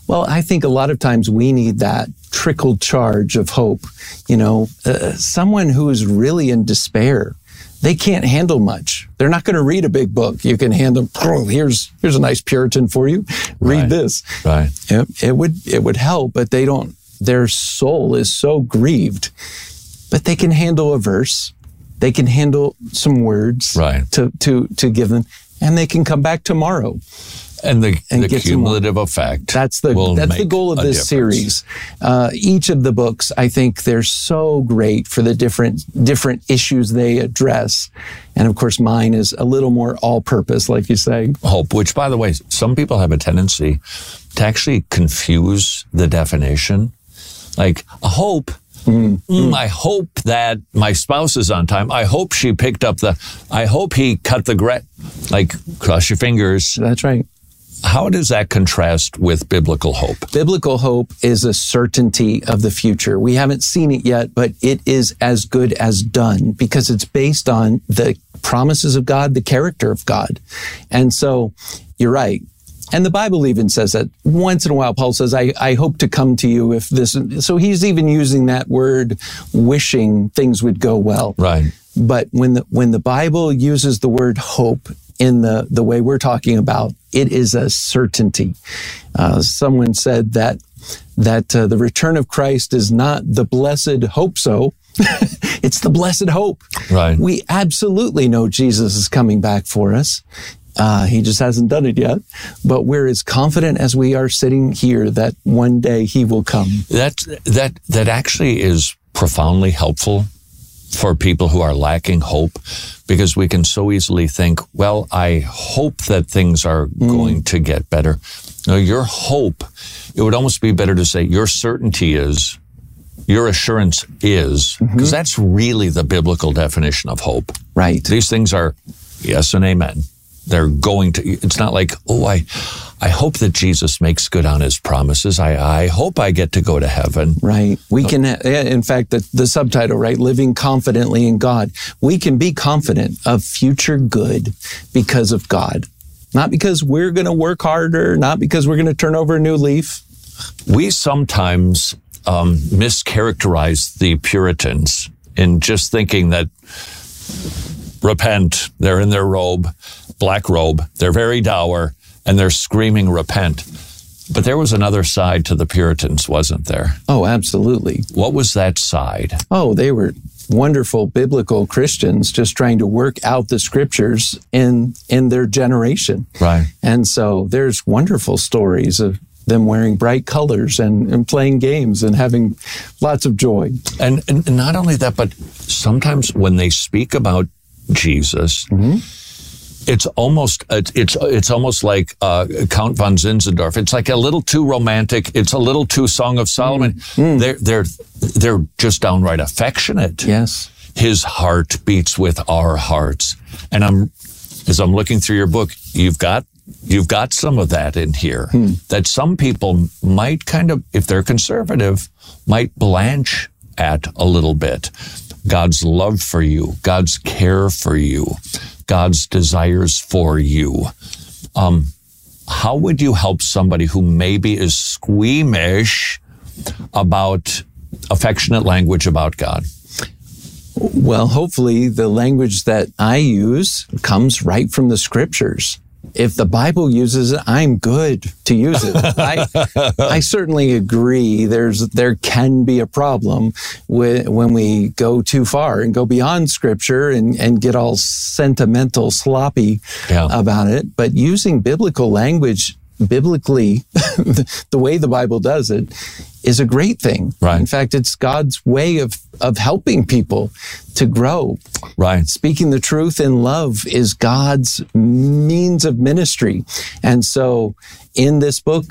Well, I think a lot of times we need that trickle charge of hope. Someone who is really in despair, they can't handle much. They're not going to read a big book. You can hand them, here's a nice Puritan for you. Read this. Right. It would help, but they don't. Their soul is so grieved. But they can handle a verse. They can handle some words to give them, and they can come back tomorrow. And the cumulative effect. That's the goal of this series. Each of the books, I think, they're so great for the different issues they address. And of course, mine is a little more all-purpose, like you say. Hope, which, by the way, some people have a tendency to actually confuse the definition. Like a hope. I hope that my spouse is on time. I hope she picked up I hope he cut the like, cross your fingers. That's right. How does that contrast with biblical hope? Biblical hope is a certainty of the future. We haven't seen it yet, but it is as good as done because it's based on the promises of God, the character of God. And so you're right. And the Bible even says that once in a while, Paul says, I hope to come to you if this. So he's even using that word, wishing things would go well. Right. But when the Bible uses the word hope in the way we're talking about, it is a certainty. Someone said that the return of Christ is not the blessed hope so. It's the blessed hope. Right. We absolutely know Jesus is coming back for us. He just hasn't done it yet. But we're as confident as we are sitting here that one day he will come. That actually is profoundly helpful for people who are lacking hope, because we can so easily think, well, I hope that things are going to get better. No, your hope, it would almost be better to say your certainty is, your assurance is, because that's really the biblical definition of hope. Right. These things are yes and amen. They're going to, it's not like, I hope that Jesus makes good on his promises. I hope I get to go to heaven. Right. We can, in fact, the subtitle, right? Living confidently in God. We can be confident of future good because of God. Not because we're going to work harder, not because we're going to turn over a new leaf. We sometimes mischaracterize the Puritans in just thinking that repent, they're in their robe, black robe, they're very dour, and they're screaming repent. But there was another side to the Puritans, wasn't there? Oh, absolutely. What was that side? Oh, they were wonderful biblical Christians just trying to work out the scriptures in their generation. Right. And so there's wonderful stories of them wearing bright colors and playing games and having lots of joy. And not only that, but sometimes when they speak about Jesus, it's almost like Count von Zinzendorf. It's like a little too romantic. It's a little too Song of Solomon. They're just downright affectionate. Yes, his heart beats with our hearts. And as I'm looking through your book, you've got some of that in here that some people might kind of, if they're conservative, might blanch at a little bit. God's love for you, God's care for you, God's desires for you. How would you help somebody who maybe is squeamish about affectionate language about God? Well, hopefully the language that I use comes right from the scriptures. If the Bible uses it, I'm good to use it. I certainly agree there can be a problem when we go too far and go beyond scripture and get all sentimental, sloppy about it. But using biblical language, biblically, the way the Bible does it, is a great thing. Right. In fact, it's God's way of helping people to grow. Right. Speaking the truth in love is God's means of ministry. And so in this book,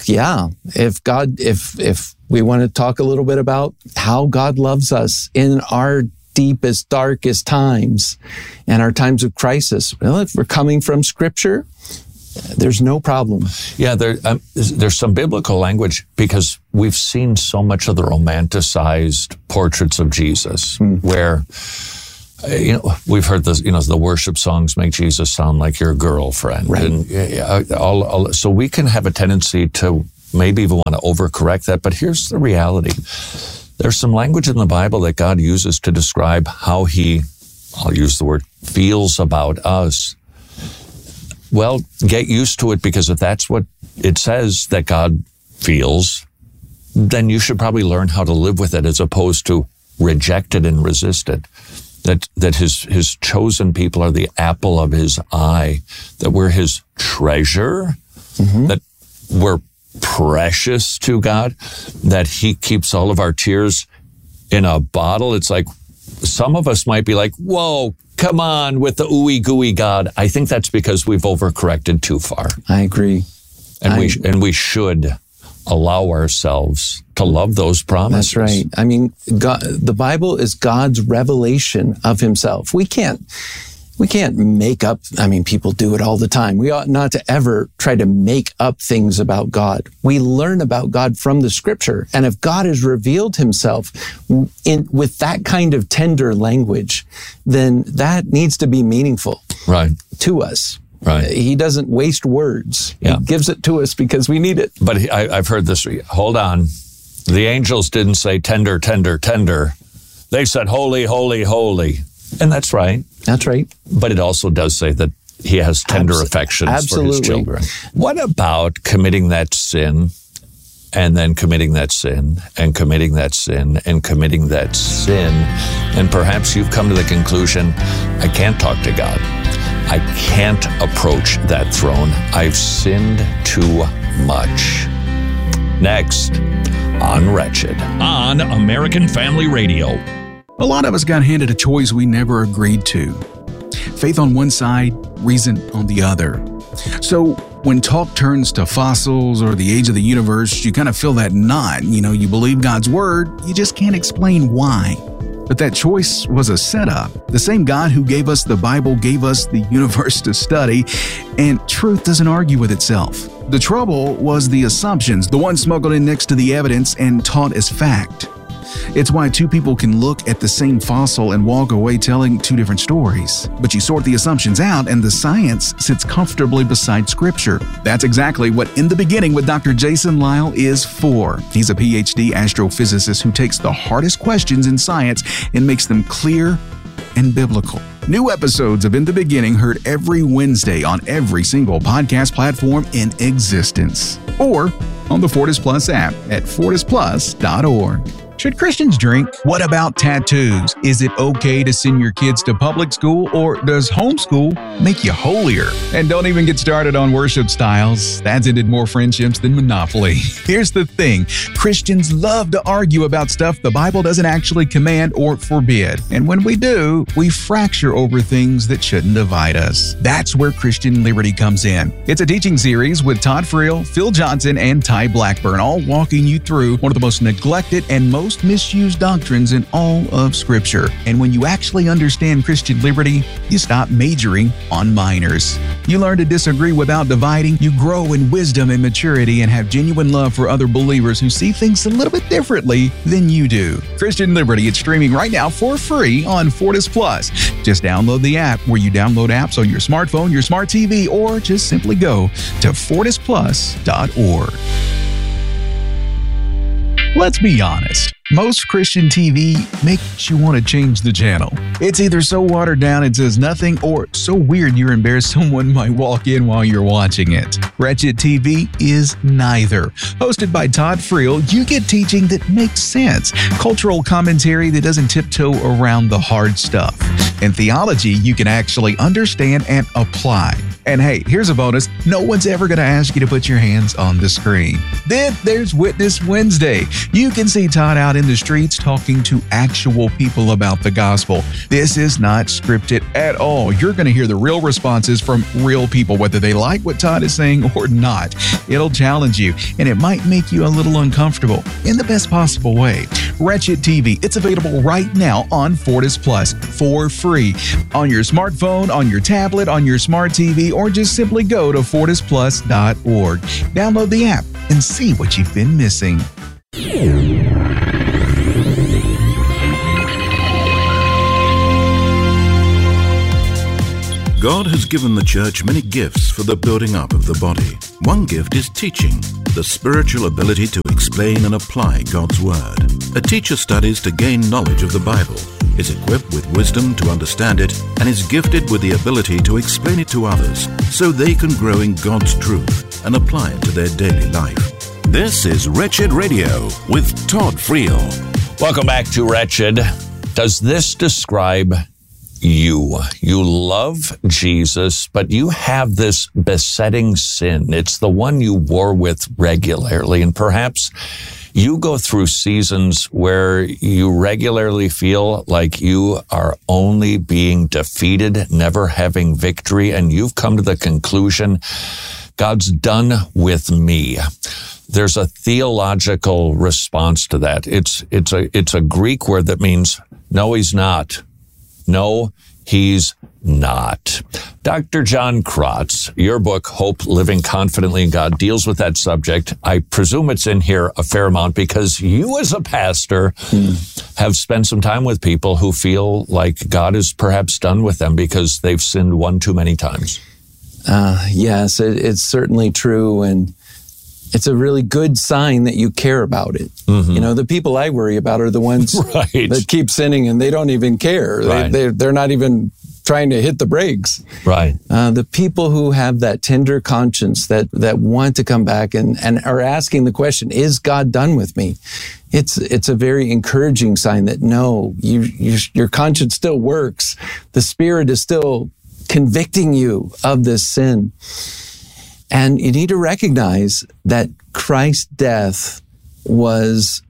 if we want to talk a little bit about how God loves us in our deepest, darkest times and our times of crisis, well, if we're coming from scripture, there's no problem. Yeah, there's some biblical language because we've seen so much of the romanticized portraits of Jesus where, we've heard this, the worship songs make Jesus sound like your girlfriend. Right. And so we can have a tendency to maybe even want to overcorrect that, but here's the reality. There's some language in the Bible that God uses to describe how he, I'll use the word, feels about us. Well, get used to it, because if that's what it says that God feels, then you should probably learn how to live with it as opposed to reject it and resist it. That his chosen people are the apple of his eye, that we're his treasure, that we're precious to God, that he keeps all of our tears in a bottle. It's like, some of us might be like, whoa, come on with the ooey gooey God. I think that's because we've overcorrected too far. I agree. And we should allow ourselves to love those promises. That's right. I mean, God, the Bible is God's revelation of himself. We can't make up, I mean, people do it all the time. We ought not to ever try to make up things about God. We learn about God from the scripture. And if God has revealed himself with that kind of tender language, then that needs to be meaningful to us. Right. He doesn't waste words. Yeah. He gives it to us because we need it. But I've heard this. Hold on. The angels didn't say tender, tender, tender. They said holy, holy, holy. And that's right. That's right. But it also does say that he has tender affections for his children. What about committing that sin and then committing that sin and committing that sin and committing that sin? And perhaps you've come to the conclusion, I can't talk to God. I can't approach that throne. I've sinned too much. Next on Wretched on American Family Radio. A lot of us got handed a choice we never agreed to. Faith on one side, reason on the other. So when talk turns to fossils or the age of the universe, you kind of feel that knot. You believe God's word, you just can't explain why. But that choice was a setup. The same God who gave us the Bible gave us the universe to study, and truth doesn't argue with itself. The trouble was the assumptions, the ones smuggled in next to the evidence and taught as fact. It's why two people can look at the same fossil and walk away telling two different stories. But you sort the assumptions out and the science sits comfortably beside Scripture. That's exactly what In the Beginning with Dr. Jason Lisle is for. He's a PhD astrophysicist who takes the hardest questions in science and makes them clear and biblical. New episodes of In the Beginning heard every Wednesday on every single podcast platform in existence. Or on the Fortis Plus app at fortisplus.org. Should Christians drink? What about tattoos? Is it okay to send your kids to public school, or does homeschool make you holier? And don't even get started on worship styles. That's ended more friendships than Monopoly. Here's the thing. Christians love to argue about stuff the Bible doesn't actually command or forbid. And when we do, we fracture over things that shouldn't divide us. That's where Christian Liberty comes in. It's a teaching series with Todd Friel, Phil Johnson, and Ty Blackburn, all walking you through one of the most neglected and most misused doctrines in all of Scripture. And when you actually understand Christian liberty, you stop majoring on minors. You learn to disagree without dividing. You grow in wisdom and maturity and have genuine love for other believers who see things a little bit differently than you do. Christian Liberty, it's streaming right now for free on Fortis Plus. Just download the app where you download apps on your smartphone, your smart TV, or just simply go to fortisplus.org. Let's be honest. Most Christian TV makes you want to change the channel. It's either so watered down it says nothing, or so weird you're embarrassed someone might walk in while you're watching it. Wretched TV is neither. Hosted by Todd Friel, you get teaching that makes sense, cultural commentary that doesn't tiptoe around the hard stuff, and theology you can actually understand and apply. And hey, here's a bonus. No one's ever going to ask you to put your hands on the screen. Then there's Witness Wednesday. You can see Todd out in the streets talking to actual people about the gospel. This is not scripted at all. You're going to hear the real responses from real people, whether they like what Todd is saying or not. It'll challenge you, and it might make you a little uncomfortable in the best possible way. Wretched TV, it's available right now on Fortis Plus for free on your smartphone, on your tablet, on your smart TV, or just simply go to fortisplus.org. Download the app and see what you've been missing. God has given the church many gifts for the building up of the body. One gift is teaching. the spiritual ability to explain and apply God's Word. A teacher studies to gain knowledge of the Bible, is equipped with wisdom to understand it, and is gifted with the ability to explain it to others so they can grow in God's truth and apply it to their daily life. This is Wretched Radio with Todd Friel. Welcome back to Wretched. Does this describe you? You love Jesus, but you have this besetting sin. It's the one you war with regularly, and perhaps you go through seasons where you regularly feel like you are only being defeated, never having victory, and you've come to the conclusion, God's done with me. There's a theological response to that. It's a Greek word that means, no, he's not. No, he's not. Dr. John Kratz, your book, Hope, Living Confidently in God, deals with that subject. I presume it's in here a fair amount because you as a pastor have spent some time with people who feel like God is perhaps done with them because they've sinned one too many times. Yes, it's certainly true. And it's a really good sign that you care about it. Mm-hmm. You know, the people I worry about are the ones that keep sinning and they don't even care. Right. They're not even trying to hit the brakes. Right. The people who have that tender conscience that want to come back and are asking the question, is God done with me? It's a very encouraging sign that no, your conscience still works. The Spirit is still convicting you of this sin. And you need to recognize that Christ's death was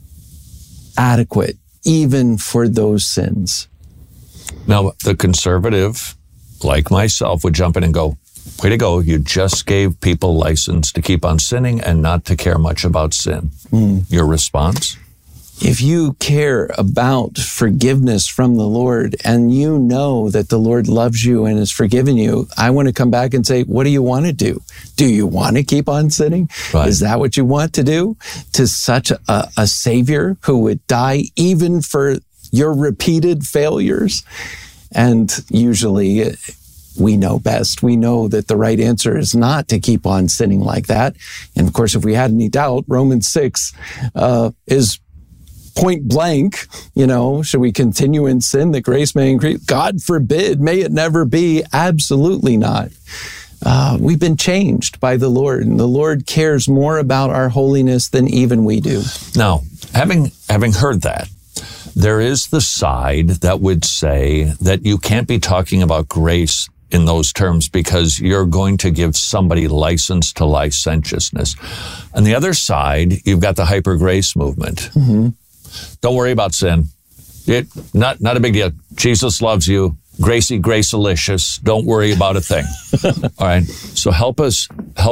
adequate even for those sins. Now, the conservative, like myself, would jump in and go, way to go, you just gave people license to keep on sinning and not to care much about sin. Your response? If you care about forgiveness from the Lord and you know that the Lord loves you and has forgiven you, I want to come back and say, what do you want to do? Do you want to keep on sinning? Right. Is that what you want to do? To such a Savior who would die even for your repeated failures? And usually we know best. We know that the right answer is not to keep on sinning like that. And of course, if we had any doubt, Romans 6 is point blank, should we continue in sin that grace may increase? God forbid, may it never be. Absolutely not. We've been changed by the Lord, and the Lord cares more about our holiness than even we do. Now, having heard that, there is the side that would say that you can't be talking about grace in those terms because you're going to give somebody license to licentiousness. On the other side, you've got the hyper grace movement. Mm-hmm. Don't worry about sin. Not a big deal. Jesus loves you. Gracelicious. Don't worry about a thing. All right. So help us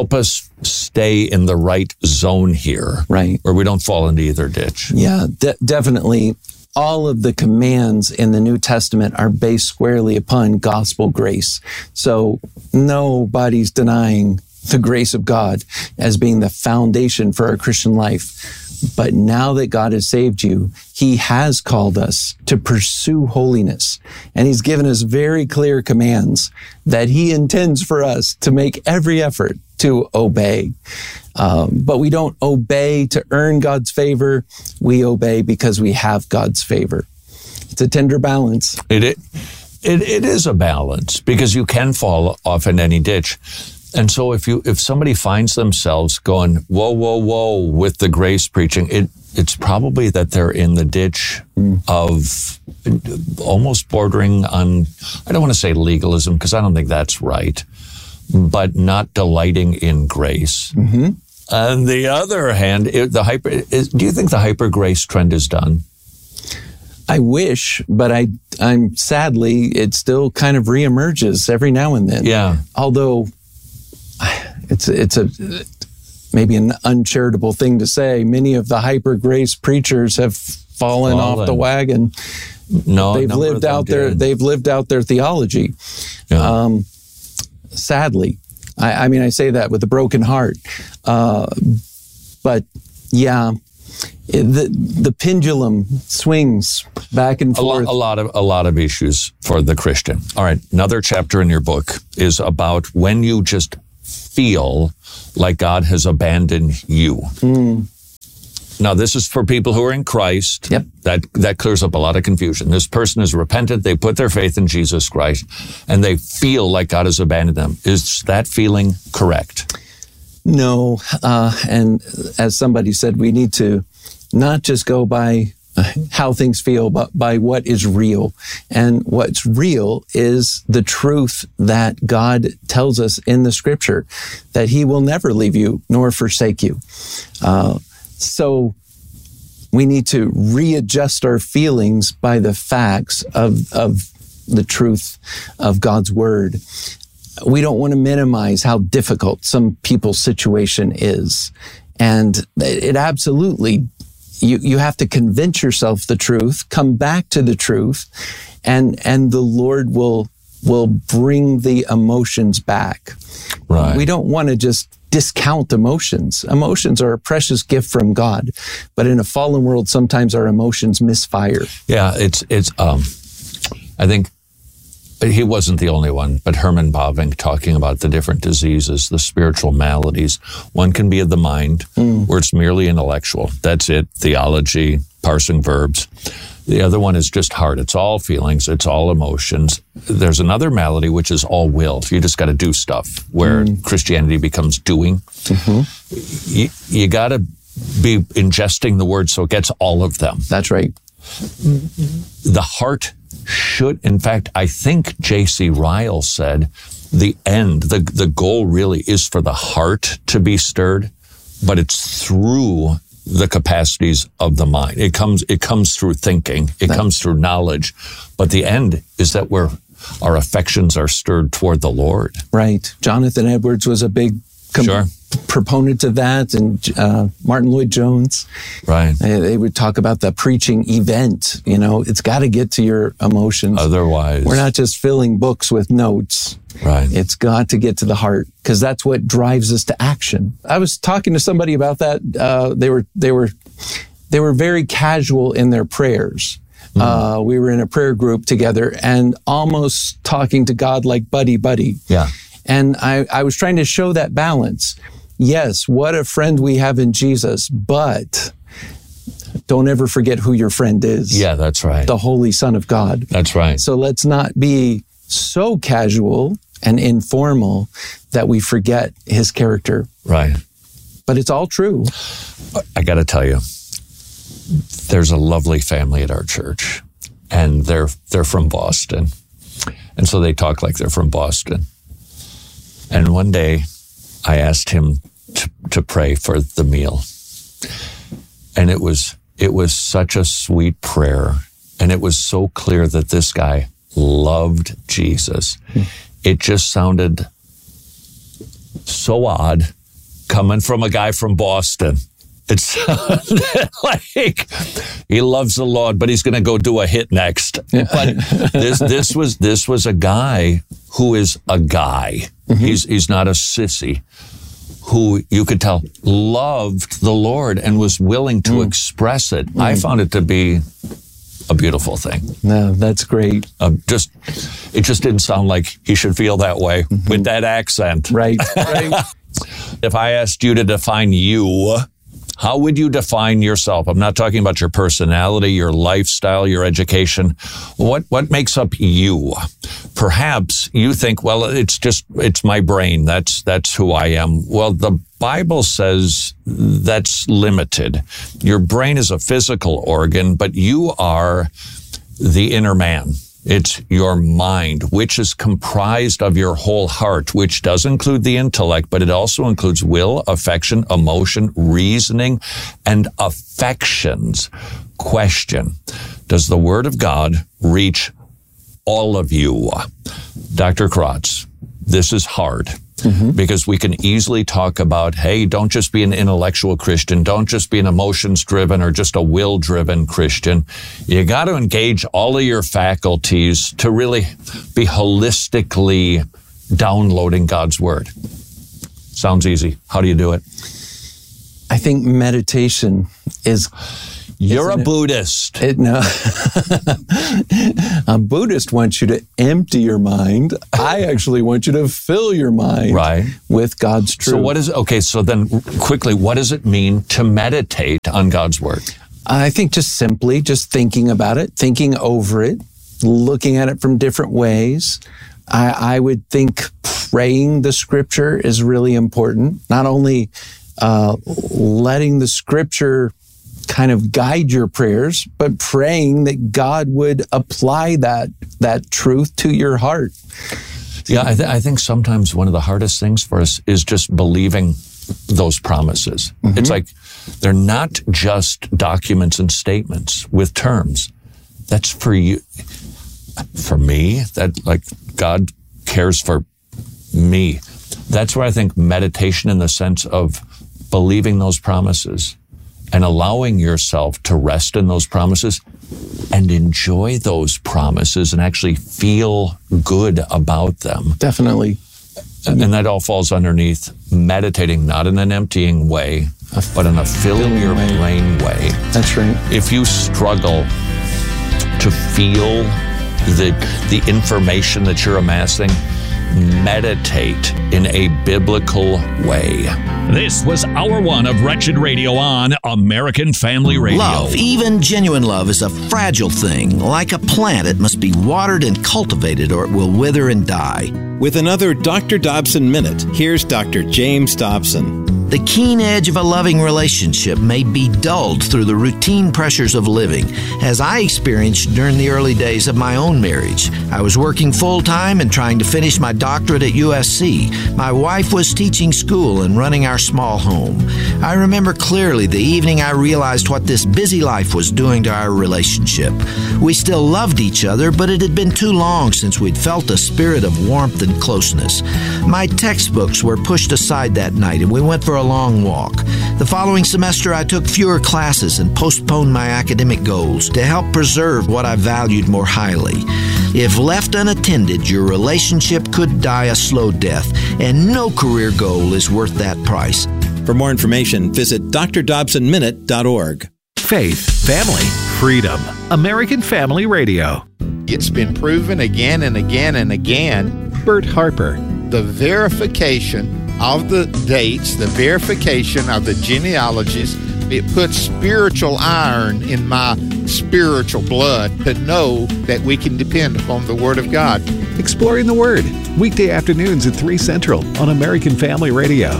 stay in the right zone here. Right. Where we don't fall into either ditch. Yeah, definitely. All of the commands in the New Testament are based squarely upon gospel grace. So nobody's denying the grace of God as being the foundation for our Christian life. But now that God has saved you, He has called us to pursue holiness. And He's given us very clear commands that He intends for us to make every effort to obey. But we don't obey to earn God's favor. We obey because we have God's favor. It's a tender balance. It is a balance because you can fall off in any ditch. And so if somebody finds themselves going, whoa, with the grace preaching, it's probably that they're in the ditch of almost bordering on, I don't want to say legalism, because I don't think that's right, but not delighting in grace. Mm-hmm. On the other hand, do you think the hyper grace trend is done? I wish, but I'm sadly, it still kind of reemerges every now and then. Yeah. Although it's maybe an uncharitable thing to say. Many of the hyper grace preachers have fallen off the wagon. No, they've lived out their theology. Yeah. Sadly, I say that with a broken heart. But yeah, the pendulum swings back and forth. A lot of issues for the Christian. All right, another chapter in your book is about when you just feel like God has abandoned you. Now, this is for people who are in Christ. Yep. That clears up a lot of confusion. This person is repentant. They put their faith in Jesus Christ, and they feel like God has abandoned them. Is that feeling correct? No. And as somebody said, we need to not just go by how things feel, but by what is real. And what's real is the truth that God tells us in the scripture, that he will never leave you nor forsake you. So we need to readjust our feelings by the facts of the truth of God's word. We don't want to minimize how difficult some people's situation is. And it absolutely, you have to convince yourself the truth, come back to the truth, and the Lord will bring the emotions back. Right. We don't want to just discount emotions. Emotions are a precious gift from God, but in a fallen world, sometimes our emotions misfire. Yeah, it's. I think he wasn't the only one, but Herman Bavinck talking about the different diseases, the spiritual maladies. One can be of the mind, where it's merely intellectual. That's it. Theology, parsing verbs. The other one is just heart. It's all feelings. It's all emotions. There's another malady, which is all will. You just got to do stuff, where Christianity becomes doing. You got to be ingesting the word so it gets all of them. That's right. The heart should, in fact, I think J.C. Ryle said, the end, the goal really is for the heart to be stirred, but it's through the capacities of the mind. It comes through thinking. It comes through knowledge. But the end is that our affections are stirred toward the Lord. Right. Jonathan Edwards was a big proponent of that, and Martin Lloyd-Jones. Right. They would talk about the preaching event. It's got to get to your emotions. Otherwise, we're not just filling books with notes. Right. It's got to get to the heart, because that's what drives us to action. I was talking to somebody about that. They were very casual in their prayers. We were in a prayer group together and almost talking to God like buddy. Yeah. And I was trying to show that balance. Yes, what a friend we have in Jesus, but don't ever forget who your friend is. Yeah, that's right. The Holy Son of God. That's right. So let's not be so casual and informal that we forget his character. Right. But it's all true. I got to tell you, there's a lovely family at our church, and they're from Boston. And so they talk like they're from Boston. And one day I asked him to pray for the meal. And it was such a sweet prayer. And it was so clear that this guy loved Jesus. It just sounded so odd coming from a guy from Boston. It sounded like he loves the Lord, but he's going to go do a hit next. But this was a guy who is a guy. He's not a sissy, who you could tell loved the Lord and was willing to express it. I found it to be a beautiful thing. No, that's great. It just didn't sound like he should feel that way with that accent. Right. If I asked you to define you, how would you define yourself? I'm not talking about your personality, your lifestyle, your education. What makes up you? Perhaps you think, well, it's my brain. That's who I am. Well, the Bible says that's limited. Your brain is a physical organ, but you are the inner man. It's your mind, which is comprised of your whole heart, which does include the intellect, but it also includes will, affection, emotion, reasoning, and affections. Question: does the Word of God reach all of you? Dr. Kratz, this is hard. Because we can easily talk about, hey, don't just be an intellectual Christian. Don't just be an emotions-driven or just a will-driven Christian. You got to engage all of your faculties to really be holistically downloading God's Word. Sounds easy. How do you do it? I think meditation is You're a Buddhist. No. A Buddhist wants you to empty your mind. I actually want you to fill your mind with God's truth. So then quickly, what does it mean to meditate on God's word? I think just thinking about it, thinking over it, looking at it from different ways. I would think praying the scripture is really important. Not only letting the scripture kind of guide your prayers, but praying that God would apply that truth to your heart. Yeah, I think sometimes one of the hardest things for us is just believing those promises. Mm-hmm. It's like they're not just documents and statements with terms. That's for you. For me, that like God cares for me. That's where I think meditation in the sense of believing those promises and allowing yourself to rest in those promises and enjoy those promises and actually feel good about them. Definitely. And that all falls underneath meditating, not in an emptying way, but in a filling your brain way. That's right. If you struggle to feel the information that you're amassing, meditate in a biblical way. This was Hour 1 of Wretched Radio on American Family Radio. Love, even genuine love, is a fragile thing. Like a plant, it must be watered and cultivated or it will wither and die. With another Dr. Dobson Minute, here's Dr. James Dobson. The keen edge of a loving relationship may be dulled through the routine pressures of living, as I experienced during the early days of my own marriage. I was working full-time and trying to finish my doctorate at USC. My wife was teaching school and running our small home. I remember clearly the evening I realized what this busy life was doing to our relationship. We still loved each other, but it had been too long since we'd felt a spirit of warmth and closeness. My textbooks were pushed aside that night, and we went for a long walk. The following semester, I took fewer classes and postponed my academic goals to help preserve what I valued more highly. If left unattended, your relationship could die a slow death, and no career goal is worth that price. For more information, visit drdobsonminute.org. Faith, family, freedom. American Family Radio. It's been proven again and again and again. Bert Harper. The verification of the dates, the verification of the genealogies, it puts spiritual iron in my spiritual blood to know that we can depend upon the Word of God. Exploring the Word, weekday afternoons at 3 Central on American Family Radio.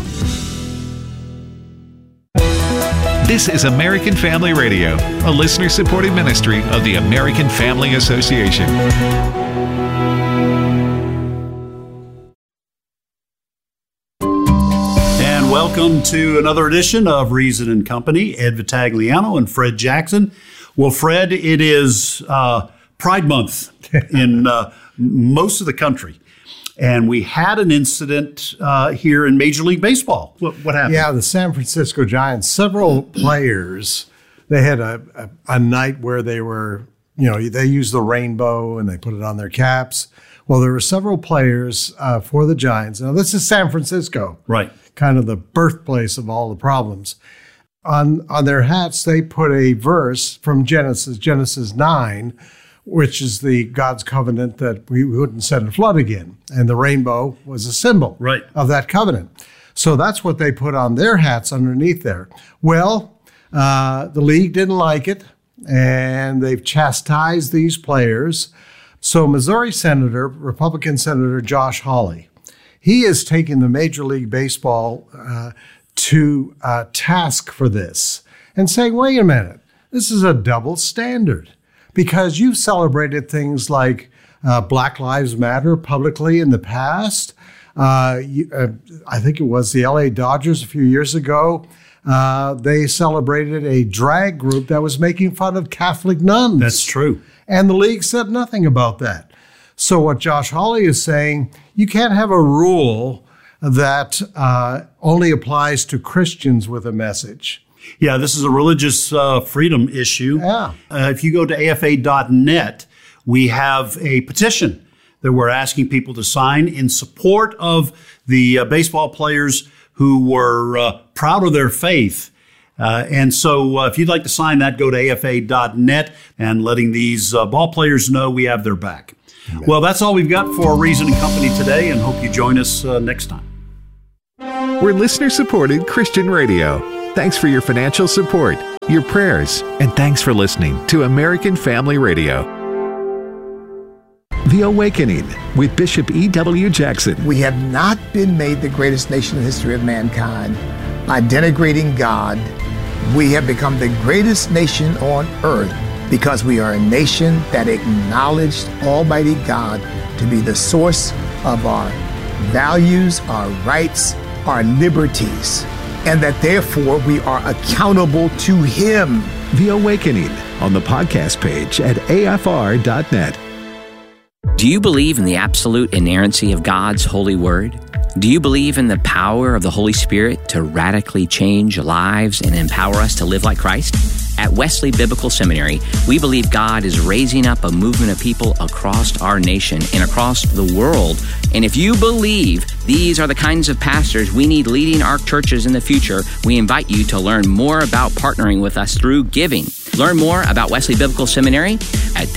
This is American Family Radio, a listener-supported ministry of the American Family Association. Welcome to another edition of Reason and Company. Ed Vitagliano and Fred Jackson. Well, Fred, it is Pride Month in most of the country. And we had an incident here in Major League Baseball. What happened? Yeah, the San Francisco Giants, several players, they had a night where they were, they used the rainbow and they put it on their caps. Well, there were several players for the Giants. Now, this is San Francisco. Right. Kind of the birthplace of all the problems. On their hats, they put a verse from Genesis 9, which is the God's covenant that we wouldn't send a flood again. And the rainbow was a symbol of that covenant. So that's what they put on their hats underneath there. Well, the league didn't like it, and they've chastised these players. So Missouri Republican Senator Josh Hawley, he is taking the Major League Baseball to task for this and saying, wait a minute, this is a double standard because you've celebrated things like Black Lives Matter publicly in the past. I think it was the LA Dodgers a few years ago. They celebrated a drag group that was making fun of Catholic nuns. That's true. And the league said nothing about that. So what Josh Hawley is saying, you can't have a rule that only applies to Christians with a message. Yeah, this is a religious freedom issue. Yeah. If you go to afa.net, we have a petition that we're asking people to sign in support of the baseball players who were proud of their faith And so if you'd like to sign that, go to afa.net and letting these ball players know we have their back. Amen. Well, that's all we've got for Reason and Company today, and hope you join us next time. We're listener-supported Christian radio. Thanks for your financial support, your prayers, and thanks for listening to American Family Radio. The Awakening with Bishop E.W. Jackson. We have not been made the greatest nation in the history of mankind by denigrating God. We have become the greatest nation on earth because we are a nation that acknowledged Almighty God to be the source of our values, our rights, our liberties, and that therefore we are accountable to Him. The Awakening on the podcast page at afr.net. Do you believe in the absolute inerrancy of God's holy word? Do you believe in the power of the Holy Spirit to radically change lives and empower us to live like Christ? At Wesley Biblical Seminary, we believe God is raising up a movement of people across our nation and across the world. And if you believe these are the kinds of pastors we need leading our churches in the future, we invite you to learn more about partnering with us through giving. Learn more about Wesley Biblical Seminary at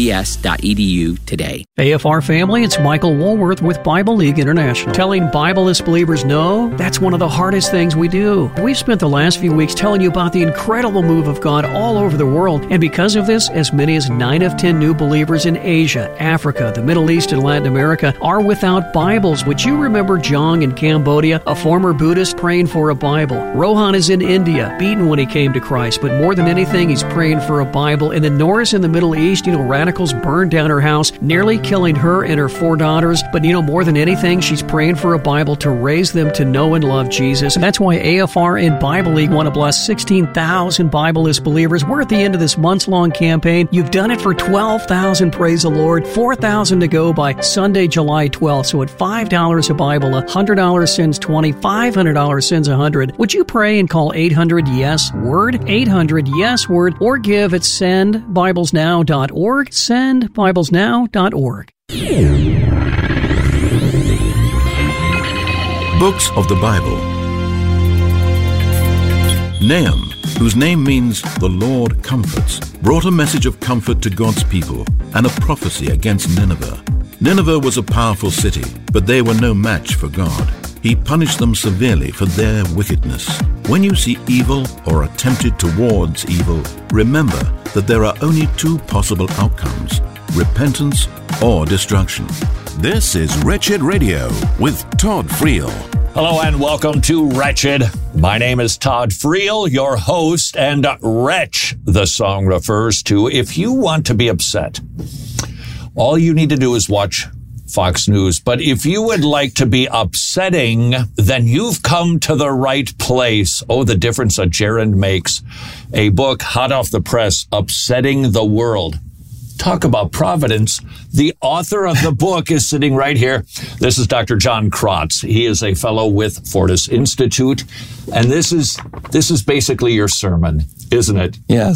wbs.edu today. AFR family, it's Michael Woolworth with Bible League International. Telling Bibleless believers no, that's one of the hardest things we do. We've spent the last few weeks telling you about the incredible move of God all over the world, and because of this, as many as 9 of 10 new believers in Asia, Africa, the Middle East, and Latin America are without Bibles. Would you remember Jong in Cambodia, a former Buddhist praying for a Bible? Rohan is in India, beaten when he came to Christ, but more than anything, he's praying for a Bible. And then Norris in the Middle East, radicals burned down her house, nearly killing her and her 4 daughters. But more than anything, she's praying for a Bible to raise them to know and love Jesus. And that's why AFR and Bible League want to bless 16,000 Bibleless believers. We're at the end of this months-long campaign. You've done it for 12,000, praise the Lord. 4,000 to go by Sunday, July 12th. So at $5 a Bible, $100 sends 20, $500 sends 100. Would you pray and call 800-YES-WORD, 800-YES-WORD, or give at sendbiblesnow.org, sendbiblesnow.org. Books of the Bible. Nahum, whose name means the Lord comforts, brought a message of comfort to God's people and a prophecy against Nineveh. Nineveh was a powerful city, but they were no match for God. He punished them severely for their wickedness. When you see evil or are tempted towards evil, remember that there are only 2 possible outcomes: repentance or destruction. This is Wretched Radio with Todd Friel. Hello and welcome to Wretched. My name is Todd Friel, your host, and wretch, the song refers to. If you want to be upset, all you need to do is watch Fox News. But if you would like to be upsetting, then you've come to the right place. Oh, the difference that Jaron makes. A book hot off the press, Upsetting the World. Talk about providence. The author of the book is sitting right here. This is Dr. John Krotz. He is a fellow with Fortis Institute. And this is basically your sermon, isn't it? Yes.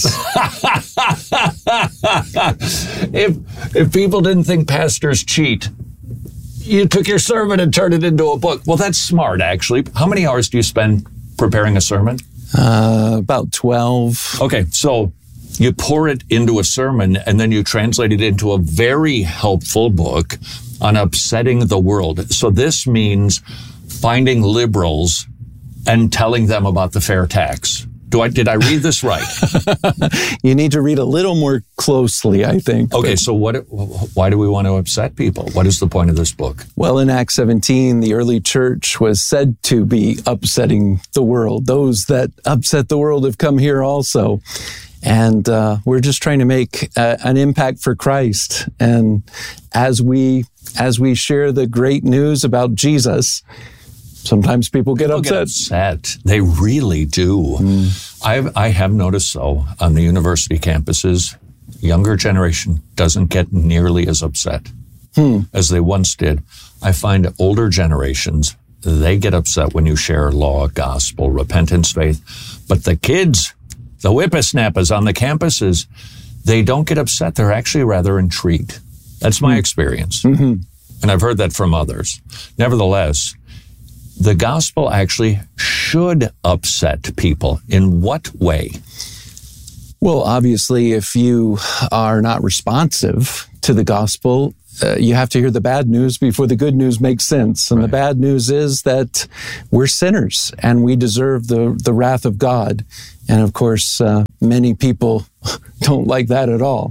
If people didn't think pastors cheat, you took your sermon and turned it into a book. Well, that's smart, actually. How many hours do you spend preparing a sermon? About 12. Okay, so you pour it into a sermon, and then you translate it into a very helpful book on upsetting the world. So this means finding liberals and telling them about the fair tax. Did I read this right? You need to read a little more closely, I think. Okay, so why do we want to upset people? What is the point of this book? Well, in Acts 17, the early church was said to be upsetting the world. Those that upset the world have come here also. And we're just trying to make an impact for Christ. And as we share the great news about Jesus, sometimes people get upset. They really do. I have noticed so on the university campuses, younger generation doesn't get nearly as upset as they once did. I find older generations, they get upset when you share law, gospel, repentance, faith. But the kids, the whippersnappers on the campuses, they don't get upset. They're actually rather intrigued. That's my experience. And I've heard that from others. Nevertheless, the gospel actually should upset people. In what way? Well, obviously, if you are not responsive to the gospel, you have to hear the bad news before the good news makes sense. And the bad news is that we're sinners and we deserve the wrath of God. And of course, many people don't like that at all.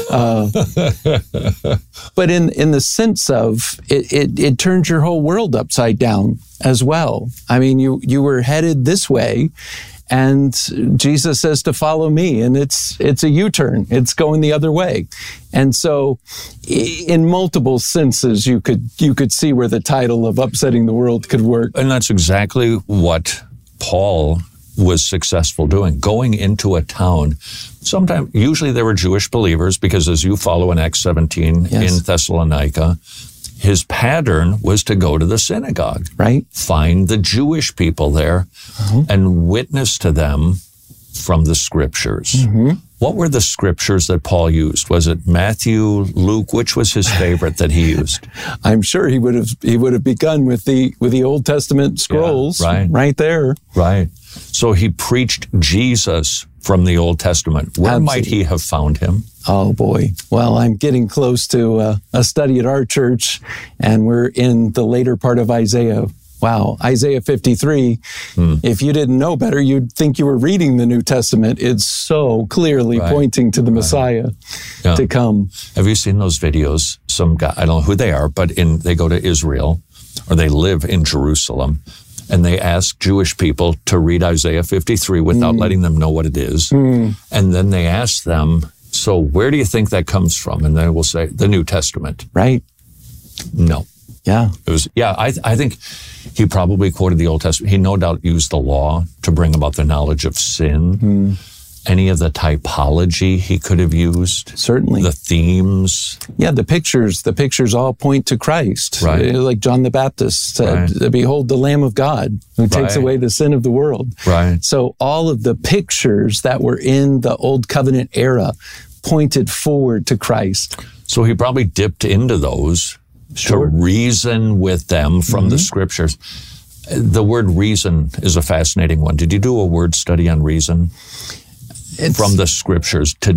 But in the sense of it turns your whole world upside down as well. I mean, you were headed this way, and Jesus says to follow me, and it's a U-turn. It's going the other way. And so in multiple senses, you could see where the title of upsetting the world could work. And that's exactly what Paul was successful doing, going into a town. Usually there were Jewish believers, because as you follow in Acts 17 in Thessalonica, his pattern was to go to the synagogue, right? Find the Jewish people there and witness to them from the scriptures. Mm-hmm. What were the scriptures that Paul used? Was it Matthew, Luke? Which was his favorite that he used? I'm sure he would have begun with the Old Testament scrolls, right there. Right. So he preached Jesus from the Old Testament. Where might he have found him? Oh, boy. Well, I'm getting close to a study at our church, and we're in the later part of Isaiah. Wow, Isaiah 53. If you didn't know better, you'd think you were reading the New Testament. It's so clearly pointing to the Messiah to come. Have you seen those videos? Some guy, I don't know who they are, but they go to Israel, or they live in Jerusalem, and they ask Jewish people to read Isaiah 53 without letting them know what it is. And then they ask them, so where do you think that comes from? And they will say, the New Testament. Right. No. Yeah. It was. Yeah, I think he probably quoted the Old Testament. He no doubt used the law to bring about the knowledge of sin. Any of the typology he could have used. Certainly. The themes. Yeah, the pictures all point to Christ. Right. Like John the Baptist said, behold the Lamb of God who takes away the sin of the world. Right. So all of the pictures that were in the Old Covenant era pointed forward to Christ. So he probably dipped into those to reason with them from the scriptures. The word reason is a fascinating one. Did you do a word study on reason? From the scriptures, to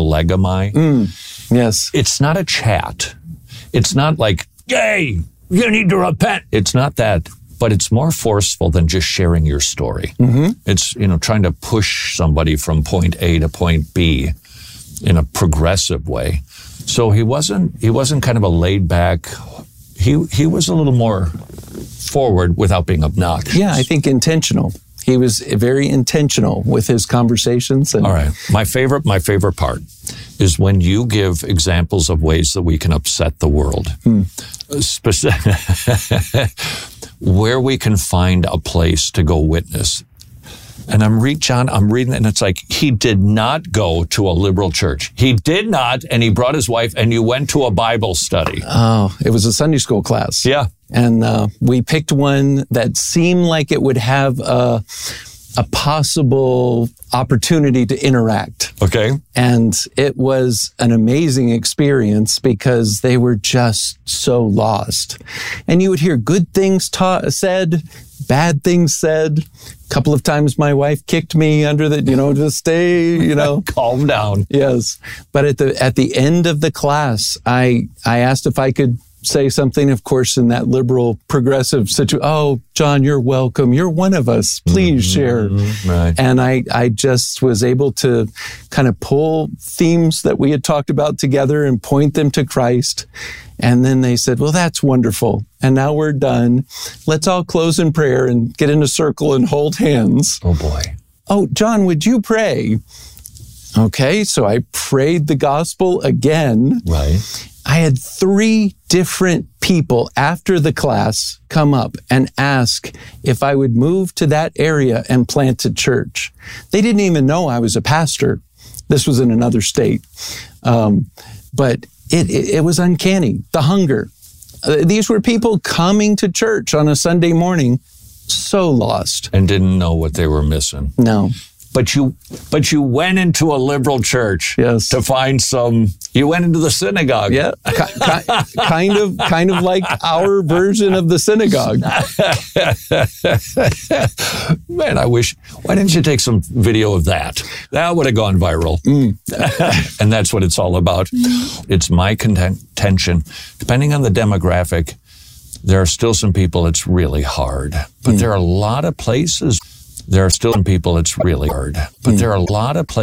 dialegomai. Yes. It's not a chat. It's not like, yay, you need to repent. It's not that, but it's more forceful than just sharing your story. It's, trying to push somebody from point A to point B in a progressive way. So he wasn't kind of a laid back, he was a little more forward without being obnoxious. Yeah, I think intentional. He was very intentional with his conversations. All right. My favorite part is when you give examples of ways that we can upset the world. Where we can find a place to go witness. And I'm reading, and it's like, he did not go to a liberal church. He did not, and he brought his wife, and you went to a Bible study. Oh, it was a Sunday school class. Yeah. And we picked one that seemed like it would have a possible opportunity to interact. Okay. And it was an amazing experience because they were just so lost. And you would hear good things said, bad things said. A couple of times my wife kicked me under to stay, Calm down. Yes. But at the end of the class, I asked if I could say something, of course, in that liberal progressive situation. Oh, John, you're welcome. You're one of us. Please share. Right. And I just was able to kind of pull themes that we had talked about together and point them to Christ. And then they said, well, that's wonderful. And now we're done. Let's all close in prayer and get in a circle and hold hands. Oh, boy. Oh, John, would you pray? Okay, so I prayed the gospel again. Right. I had 3 different people after the class come up and ask if I would move to that area and plant a church. They didn't even know I was a pastor. This was in another state. But it was uncanny, the hunger. These were people coming to church on a Sunday morning, so lost. And didn't know what they were missing. No. But you went into a liberal church to find some. You went into the synagogue. Yeah, kind of like our version of the synagogue. Man, I wish. Why didn't you take some video of that? That would have gone viral. And that's what it's all about. It's my contention. Depending on the demographic, there are still some people it's really hard. But there are a lot of places. There are still some people it's really hard. But there are a lot of places.